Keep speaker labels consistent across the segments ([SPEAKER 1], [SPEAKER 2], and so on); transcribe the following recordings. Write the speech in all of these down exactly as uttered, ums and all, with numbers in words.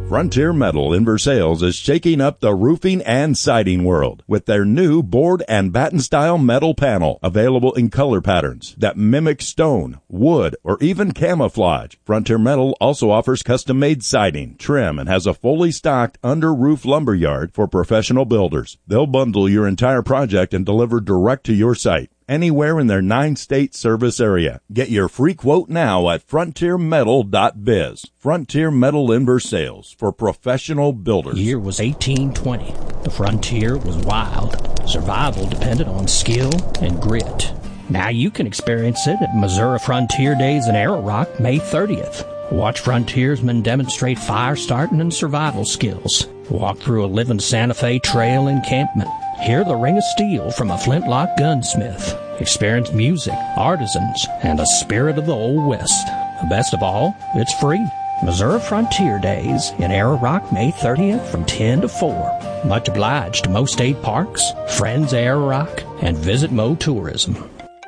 [SPEAKER 1] Frontier Metal in Versailles is shaking up the roofing and siding world with their new board and batten style metal panel, available in color patterns that mimic stone, wood, or even camouflage. Frontier Metal also offers custom-made siding, trim, and has a fully stocked under-roof lumber yard for professional builders. They'll bundle your entire project and deliver direct to your site, anywhere in their nine-state service area. Get your free quote now at frontier metal dot biz. Frontier Metal in Versailles for professional builders.
[SPEAKER 2] The year was eighteen twenty. The frontier was wild. Survival depended on skill and grit. Now you can experience it at Missouri Frontier Days in Arrow Rock, May thirtieth. Watch frontiersmen demonstrate fire starting and survival skills. Walk through a living Santa Fe trail encampment. Hear the ring of steel from a flintlock gunsmith. Experience music, artisans, and the spirit of the Old West. Best of all, it's free. Missouri Frontier Days in Arrow Rock, May thirtieth from ten to four. Much obliged to Mo State Parks, Friends of Arrow Rock, and Visit Mo Tourism.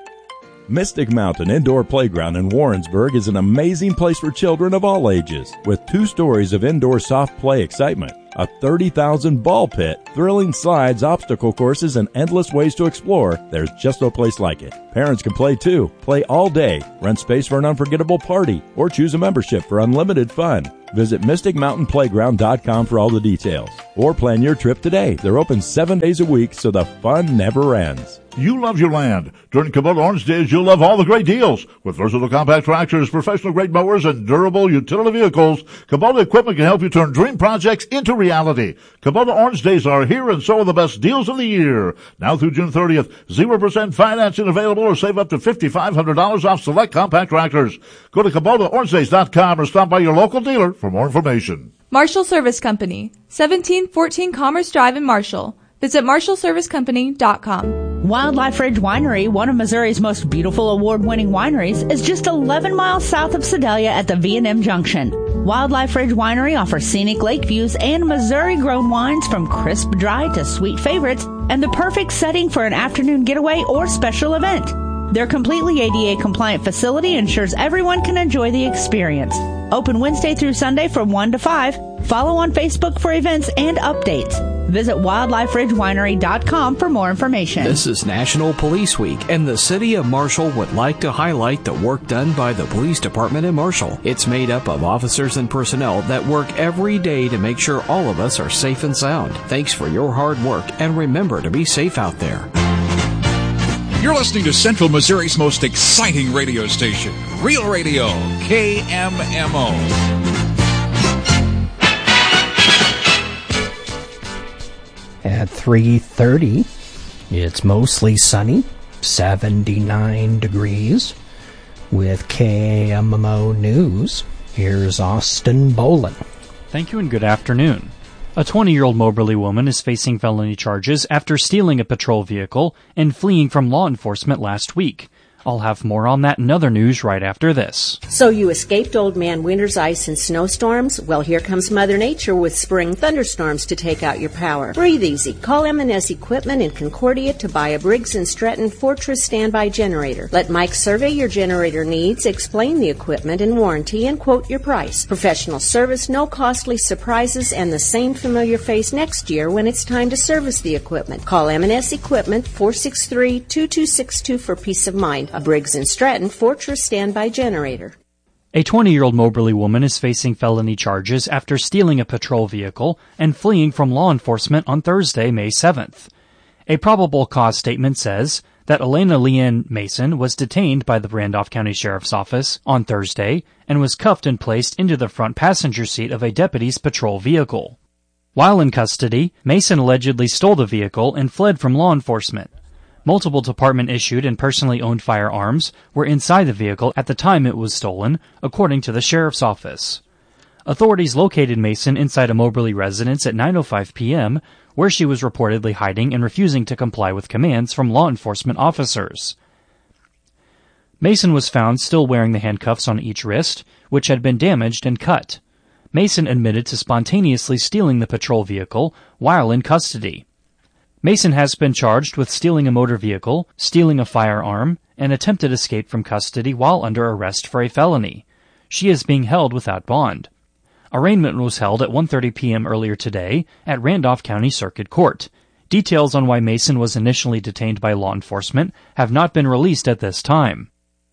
[SPEAKER 1] Mystic Mountain Indoor Playground in Warrensburg is an amazing place for children of all ages, with two stories of indoor soft play excitement, a thirty thousand ball pit, thrilling slides, obstacle courses, and endless ways to explore. There's just no place like it. Parents can play too. Play all day, rent space for an unforgettable party, or choose a membership for unlimited fun. Visit mystic mountain playground dot com for all the details. Or plan your trip today. They're open seven days a week, so the fun never ends.
[SPEAKER 3] You love your land. During Kubota Orange Days, you'll love all the great deals. With versatile compact tractors, professional-grade mowers, and durable utility vehicles, Kubota equipment can help you turn dream projects into reality. Kubota Orange Days are here, and so are the best deals of the year. Now through June thirtieth, zero percent financing available, or save up to five thousand five hundred dollars off select compact tractors. Go to Kubota Orange Days dot com or stop by your local dealer for more information.
[SPEAKER 4] Marshall Service Company, seventeen fourteen Commerce Drive in Marshall. Visit marshall service company dot com.
[SPEAKER 5] Wildlife Ridge Winery, one of Missouri's most beautiful award-winning wineries, is just eleven miles south of Sedalia at the V and M Junction. Wildlife Ridge Winery offers scenic lake views and Missouri-grown wines from crisp dry to sweet favorites, and the perfect setting for an afternoon getaway or special event. Their completely A D A-compliant facility ensures everyone can enjoy the experience. Open Wednesday through Sunday from one to five. Follow on Facebook for events and updates. Visit wildlife ridge winery dot com for more information.
[SPEAKER 6] This is National Police Week, and the City of Marshall would like to highlight the work done by the Police Department in Marshall. It's made up of officers and personnel that work every day to make sure all of us are safe and sound. Thanks for your hard work, and remember to be safe out there.
[SPEAKER 7] You're listening to Central Missouri's most exciting radio station, Real Radio, K M M O.
[SPEAKER 2] At three thirty, it's mostly sunny, seventy-nine degrees. With K M M O News, here's Austin Bolin.
[SPEAKER 8] Thank you and good afternoon. A twenty-year-old Moberly woman is facing felony charges after stealing a patrol vehicle and fleeing from law enforcement last week. I'll have more on that and other news right after this.
[SPEAKER 9] So you escaped old man winter's ice and snowstorms? Well, here comes Mother Nature with spring thunderstorms to take out your power. Breathe easy. Call M and S Equipment in Concordia to buy a Briggs and Stratton Fortress standby generator. Let Mike survey your generator needs, explain the equipment and warranty, and quote your price. Professional service, no costly surprises, and the same familiar face next year when it's time to service the equipment. Call M and S Equipment four six three, two two six two for peace of mind. A Briggs and Stratton Fortress standby generator.
[SPEAKER 8] A twenty-year-old Moberly woman is facing felony charges after stealing a patrol vehicle and fleeing from law enforcement on Thursday, May seventh. A probable cause statement says that Elena Leanne Mason was detained by the Randolph County Sheriff's Office on Thursday and was cuffed and placed into the front passenger seat of a deputy's patrol vehicle. While in custody, Mason allegedly stole the vehicle and fled from law enforcement. Multiple department-issued and personally owned firearms were inside the vehicle at the time it was stolen, according to the Sheriff's Office. Authorities located Mason inside a Moberly residence at nine oh five p.m., where she was reportedly hiding and refusing to comply with commands from law enforcement officers. Mason was found still wearing the handcuffs on each wrist, which had been damaged and cut. Mason admitted to spontaneously stealing the patrol vehicle while in custody. Mason has been charged with stealing a motor vehicle, stealing a firearm, and attempted escape from custody while under arrest for a felony. She is being held without bond. Arraignment was held at one thirty p.m. earlier today at Randolph County Circuit Court. Details on why Mason was initially detained by law enforcement have not been released at this time.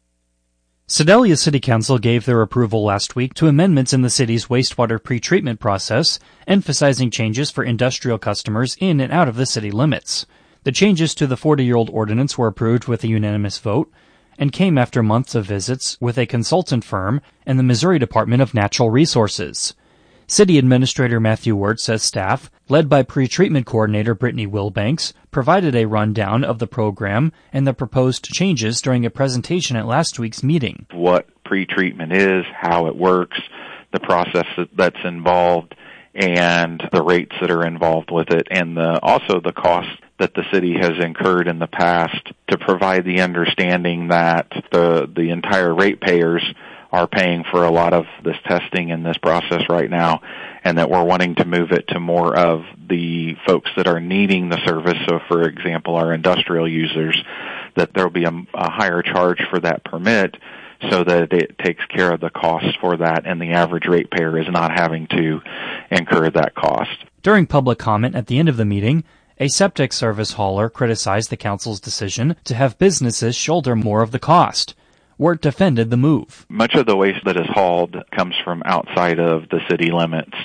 [SPEAKER 8] Sedalia City Council gave their approval last week to amendments in the city's wastewater pretreatment process, emphasizing changes for industrial customers in and out of the city limits. The changes to the forty-year-old ordinance were approved with a unanimous vote and came after months of visits with a consultant firm and the Missouri Department of Natural Resources. City Administrator Matthew Wirt says staff, led by Pretreatment Coordinator Brittany Wilbanks, provided a rundown of the program and the proposed changes during a presentation at last week's meeting.
[SPEAKER 10] What pretreatment is, how it works, the process that's involved, and the rates that are involved with it, and the, also the cost that the city has incurred in the past to provide the understanding that the the entire ratepayers are paying for a lot of this testing and this process right now, and that we're wanting to move it to more of the folks that are needing the service. So, for example, our industrial users, that there'll be a, a higher charge for that permit so that it takes care of the cost for that, and the average ratepayer is not having to incur that cost.
[SPEAKER 8] During public comment at the end of the meeting, a septic service hauler criticized the council's decision to have businesses shoulder more of the cost. Wirt defended the move.
[SPEAKER 10] Much of the waste that is hauled comes from outside of the city limits.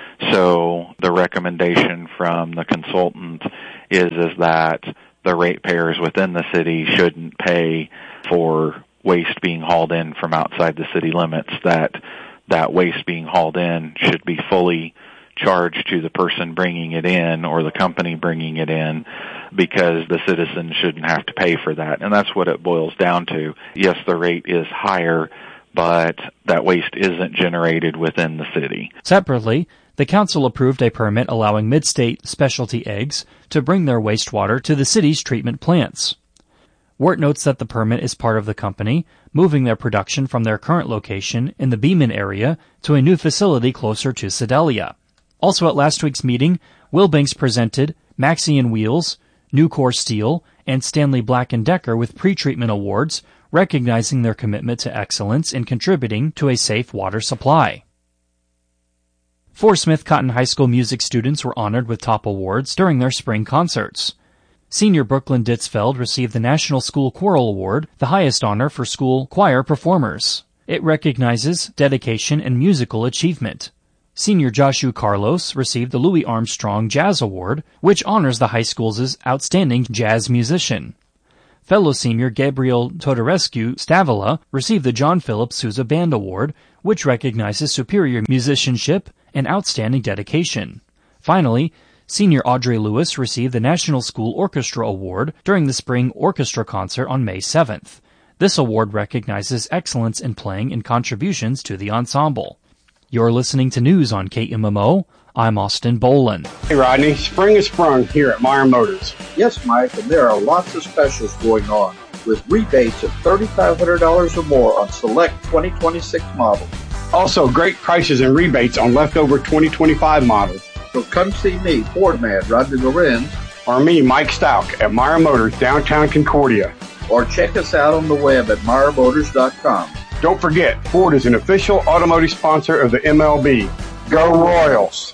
[SPEAKER 10] So the recommendation from the consultant is, is that the ratepayers within the city shouldn't pay for waste being hauled in from outside the city limits, that that waste being hauled in should be fully charged to the person bringing it in or the company bringing it in, because the citizens shouldn't have to pay for that. And that's what it boils down to. Yes, the rate is higher, but that waste isn't generated within the city.
[SPEAKER 8] Separately, the council approved a permit allowing Midstate Specialty Eggs to bring their wastewater to the city's treatment plants. Wirt notes that the permit is part of the company moving their production from their current location in the Beeman area to a new facility closer to Sedalia. Also at last week's meeting, Wilbanks presented Maxion Wheels, Nucor Steel, and Stanley Black and Decker with pretreatment awards, recognizing their commitment to excellence in contributing to a safe water supply. Four Smith Cotton High School music students were honored with top awards during their spring concerts. Senior Brooklyn Ditzfeld received the National School Choral Award, the highest honor for school choir performers. It recognizes dedication and musical achievement. Senior Joshua Carlos received the Louis Armstrong Jazz Award, which honors the high school's outstanding jazz musician. Fellow senior Gabriel Todorescu Stavila received the John Philip Sousa Band Award, which recognizes superior musicianship and outstanding dedication. Finally, senior Audrey Lewis received the National School Orchestra Award during the spring orchestra concert on May seventh. This award recognizes excellence in playing and contributions to the ensemble. You're listening to news on K M M O. I'm Austin Bolin.
[SPEAKER 11] Hey, Rodney. Spring is sprung here at Meyer Motors.
[SPEAKER 12] Yes, Mike, and there are lots of specials going on, with rebates of three thousand five hundred dollars or more on select twenty twenty-six models.
[SPEAKER 11] Also, great prices and rebates on leftover twenty twenty-five models.
[SPEAKER 12] So come see me, Ford Man Rodney Lorenz,
[SPEAKER 11] or me, Mike Stout, at Meyer Motors, downtown Concordia.
[SPEAKER 12] Or check us out on the web at meyer motors dot com.
[SPEAKER 11] Don't forget, Ford is an official automotive sponsor of the M L B. Go Royals!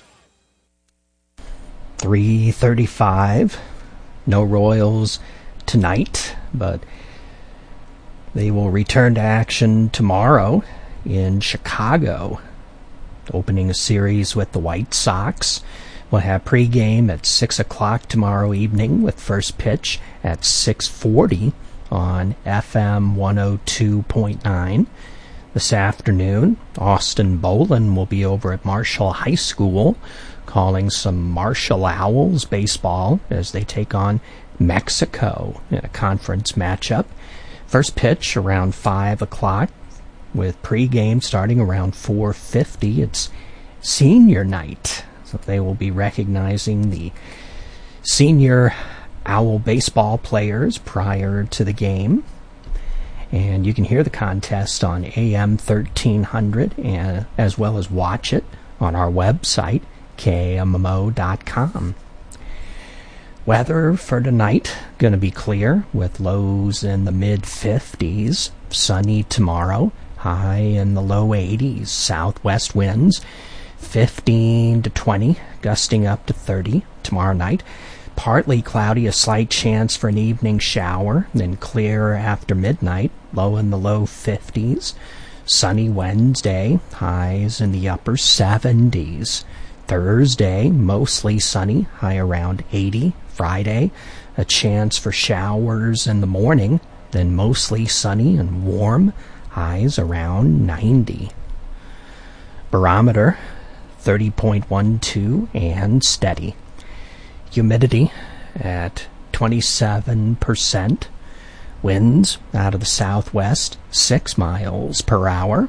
[SPEAKER 2] three thirty-five. No Royals tonight, but they will return to action tomorrow in Chicago, opening a series with the White Sox. We'll have pregame at six o'clock tomorrow evening with first pitch at six forty on F M one oh two point nine. This afternoon, Austin Bolin will be over at Marshall High School calling some Marshall Owls baseball as they take on Mexico in a conference matchup. First pitch around five o'clock with pregame starting around four fifty. It's senior night, so they will be recognizing the senior Owl baseball players prior to the game. And you can hear the contest on A M thirteen hundred and as well as watch it on our website, K M M O dot com. Weather for tonight going to be clear with lows in the mid fifties. Sunny tomorrow, high in the low eighties. Southwest winds fifteen to twenty, gusting up to thirty tomorrow night. Partly cloudy, a slight chance for an evening shower, then clear after midnight, low in the low fifties. Sunny Wednesday, highs in the upper seventies. Thursday, mostly sunny, high around eighty. Friday, a chance for showers in the morning, then mostly sunny and warm, highs around ninety. Barometer, thirty point one two and steady. Humidity at twenty-seven percent. Winds out of the southwest, six miles per hour.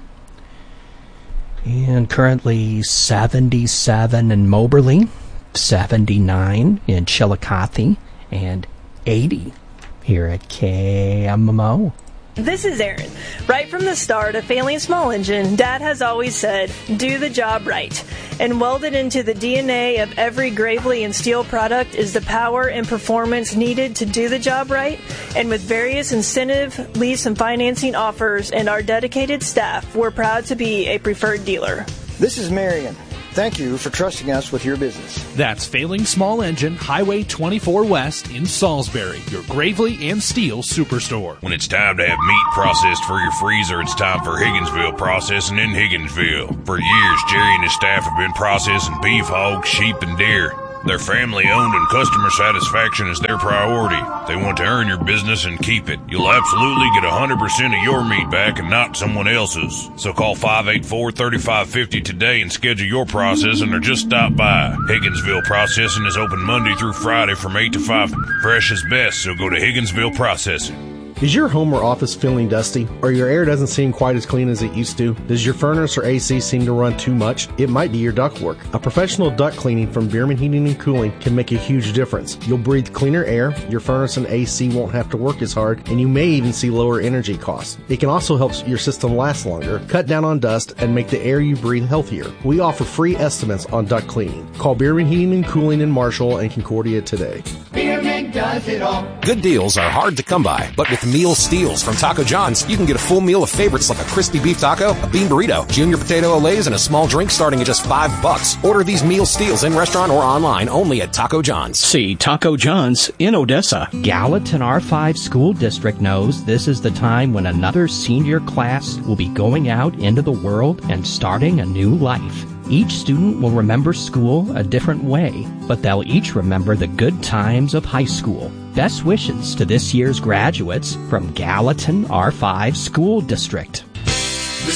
[SPEAKER 2] And currently seventy-seven in Moberly, seventy-nine in Chillicothe, and eighty here at K M M O.
[SPEAKER 13] This is Erin. Right from the start of Failing Small Engine, Dad has always said, do the job right. And welded into the D N A of every Gravely and Steel product is the power and performance needed to do the job right. And with various incentive, lease, and financing offers and our dedicated staff, we're proud to be a preferred dealer.
[SPEAKER 14] This is Marion. Thank you for trusting us with your business.
[SPEAKER 15] That's Failing Small Engine, Highway twenty-four West in Salisbury, your Gravely and Steel superstore.
[SPEAKER 16] When it's time to have meat processed for your freezer, it's time for Higginsville Processing in Higginsville. For years, Jerry and his staff have been processing beef, hogs, sheep, and deer. They're family-owned and customer satisfaction is their priority. They want to earn your business and keep it. You'll absolutely get one hundred percent of your meat back and not someone else's. So call five eight four, three five five zero today and schedule your processing or just stop by. Higginsville Processing is open Monday through Friday from eight to five. Fresh is best, so go to Higginsville Processing.
[SPEAKER 17] Is your home or office feeling dusty, or your air doesn't seem quite as clean as it used to? Does your furnace or A C seem to run too much? It might be your ductwork. A professional duct cleaning from Bierman Heating and Cooling can make a huge difference. You'll breathe cleaner air, your furnace and A C won't have to work as hard, and you may even see lower energy costs. It can also help your system last longer, cut down on dust, and make the air you breathe healthier. We offer free estimates on duct cleaning. Call Bierman Heating and Cooling in Marshall and Concordia today.
[SPEAKER 18] Bierman does it all.
[SPEAKER 19] Good deals are hard to come by, but with Meal Steals from Taco John's, you can get a full meal of favorites like a crispy beef taco, a bean burrito, junior potato olays, and a small drink starting at just five bucks. Order these Meal Steals in restaurant or online only at Taco John's.
[SPEAKER 6] See Taco John's in Odessa.
[SPEAKER 2] Gallatin R five School District knows this is the time when another senior class will be going out into the world and starting a new life. Each student will remember school a different way, but they'll each remember the good times of high school. Best wishes to this year's graduates from Gallatin R five School District.